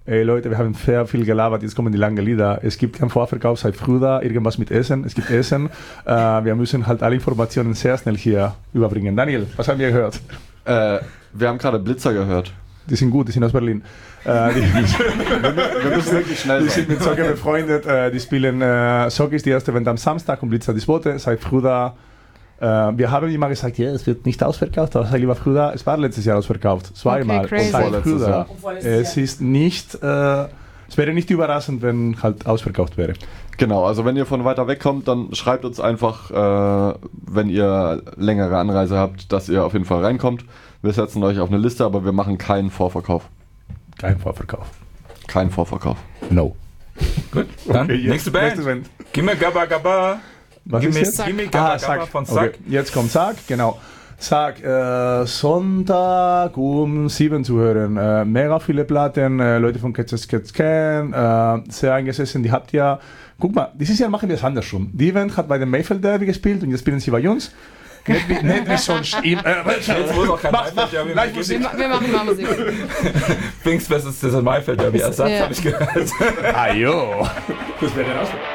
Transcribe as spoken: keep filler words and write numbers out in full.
ey Leute, wir haben sehr viel gelabert, jetzt kommen die langen Lieder. Es gibt keinen Vorverkauf, seid früh da, irgendwas mit Essen, es gibt Essen. Äh, wir müssen halt alle Informationen sehr schnell hier überbringen. Daniel, was haben wir gehört? Äh, wir haben gerade Blitzer gehört. Die sind gut, die sind aus Berlin. Äh, die, wir müssen wirklich schnell Die sind mit Soccer befreundet, äh, die spielen, äh, Soccer ist die erste Event am Samstag und Blitzer die zweite, seid früh da. Äh, wir haben immer gesagt, ja, es wird nicht ausverkauft, aber sei lieber früh da. Es war letztes Jahr ausverkauft, zweimal. Okay, seid früh da. Jahr. Es ist nicht, äh, es wäre nicht überraschend, wenn halt ausverkauft wäre. Genau, also wenn ihr von weiter weg kommt, dann schreibt uns einfach, äh, wenn ihr längere Anreise habt, dass ihr auf jeden Fall reinkommt. Wir setzen euch auf eine Liste, aber wir machen keinen Vorverkauf. Kein Vorverkauf. Kein Vorverkauf. No. Gut, dann Okay, jetzt- nächste Band. nächste Band. Gimme Gabba Gabba. Was Gimme, ist jetzt? Gimme Gabba Ah, Gabba Sack. von Sack. Okay, jetzt kommt Sack, genau. Sack, äh, Sonntag um sieben zu hören. Äh, mega viele Platten, äh, Leute von Cats Cats Can, äh, sehr eingesessen, die habt ja. Guck mal, dieses Jahr machen wir es andersrum. Die Event hat bei dem Mayfield Derby gespielt und jetzt spielen sie bei uns. Nicht wie, nicht wie sonst. Im, äh, Jetzt muss auch kein mach, mach, Maifeld Derby gleich mehr Musik. Wir, ma- wir machen mal Musik. Pfingstfest ist das Maifeld Derby. Ersatz Ja. habe ich gehört. Ah jo. Das wäre raus.